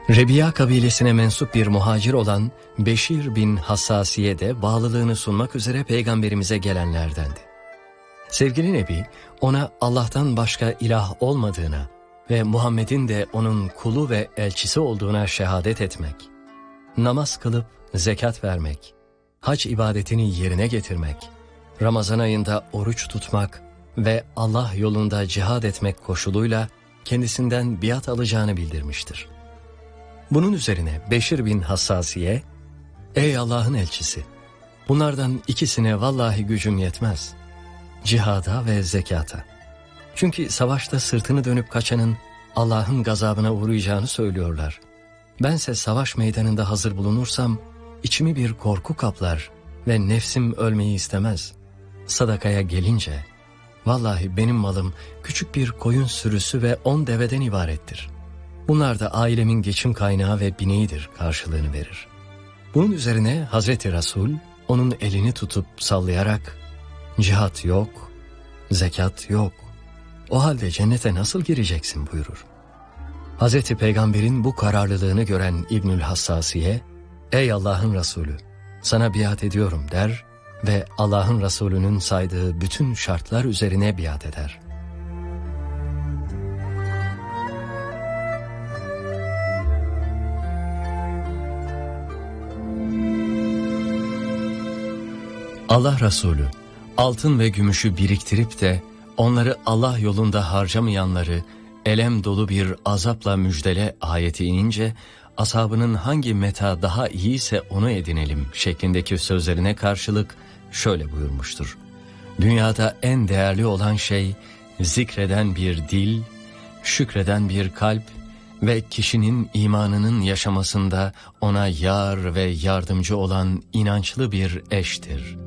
Rebiya kabilesine mensup bir muhacir olan Beşir bin Hassasiye de bağlılığını sunmak üzere peygamberimize gelenlerdendi. Sevgili Nebi ona Allah'tan başka ilah olmadığına ve Muhammed'in de onun kulu ve elçisi olduğuna şehadet etmek, namaz kılıp zekat vermek, hac ibadetini yerine getirmek, Ramazan ayında oruç tutmak ve Allah yolunda cihad etmek koşuluyla kendisinden biat alacağını bildirmiştir. Bunun üzerine Beşir bin Hassasiye, "Ey Allah'ın elçisi, bunlardan ikisine vallahi gücüm yetmez. Cihada ve zekata. Çünkü savaşta sırtını dönüp kaçanın Allah'ın gazabına uğrayacağını söylüyorlar. Bense savaş meydanında hazır bulunursam içimi bir korku kaplar ve nefsim ölmeyi istemez. Sadakaya gelince, vallahi benim malım küçük bir koyun sürüsü ve 10 deveden ibarettir. Bunlar da ailemin geçim kaynağı ve bineğidir" karşılığını verir. Bunun üzerine Hazreti Resul onun elini tutup sallayarak, "Cihat yok, zekat yok. O halde cennete nasıl gireceksin?" buyurur. Hazreti Peygamber'in bu kararlılığını gören İbnül Hassasiye, "Ey Allah'ın Resulü, sana biat ediyorum" der ve Allah'ın Resulü'nün saydığı bütün şartlar üzerine biat eder. Allah Resulü, altın ve gümüşü biriktirip de onları Allah yolunda harcamayanları elem dolu bir azapla müjdele ayeti inince, ashabının hangi meta daha iyiyse onu edinelim şeklindeki sözlerine karşılık şöyle buyurmuştur: "Dünyada en değerli olan şey zikreden bir dil, şükreden bir kalp ve kişinin imanının yaşamasında ona yar ve yardımcı olan inançlı bir eştir."